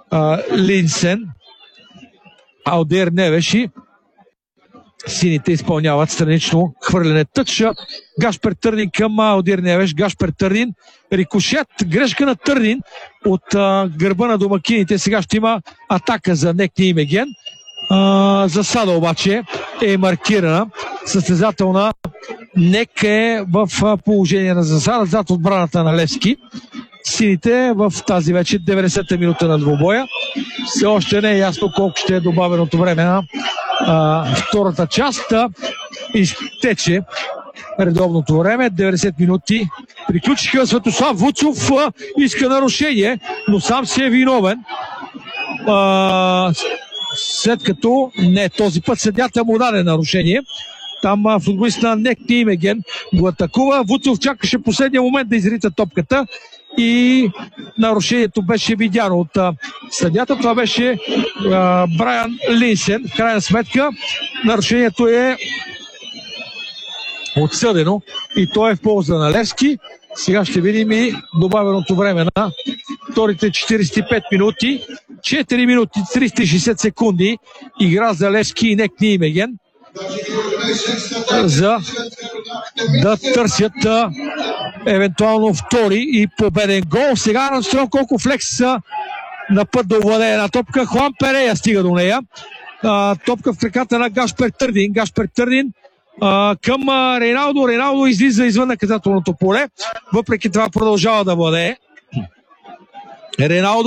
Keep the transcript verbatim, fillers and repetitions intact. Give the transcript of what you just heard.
а, Линсен. Алдер Невеши. Сините изпълняват странично хвърляне тъча. Гашпер Търнин към Алдир Невеш. Гашпер Търнин. Рикошет. Грешка на Търнин от а, гърба на домакините. Сега ще има атака за Нек Нимеген. А, засада обаче е маркирана. Състезателна. Нек е в положение на засада зад отбраната на Левски. Сините в тази вече деветдесета минута на двубоя. Все още не е ясно колко ще е добавеното време на а, втората част. Изтече редовното време. деветдесет минути приключиха. Светослав Вуцов а, иска нарушение, но сам си е виновен. А, след като не този път съдята му даде нарушение. Там футболист на Нек Нимеген го атакува. Вуцов чакаше последния момент да изрита топката и нарушението беше видяно от а, съдята. Това беше а, Брайан Линсен. В крайна сметка нарушението е отсъдено и то е в полза на Левски. Сега ще видим и добавеното време на вторите четиридесет и пет минути. четири минути триста и шейсет секунди игра за Левски и Нек Нимеген за да търсят а, евентуално втори и победен гол. Сега настройвам колко Флекс са на път да овладее една топка. Хуан Перея стига до нея. А, топка в краката на Гашпер Търнин. Гашпер Търнин а, към а, Рейналдо. Рейналдо излиза извън наказателното поле. Въпреки това продължава да владее. Рейналдо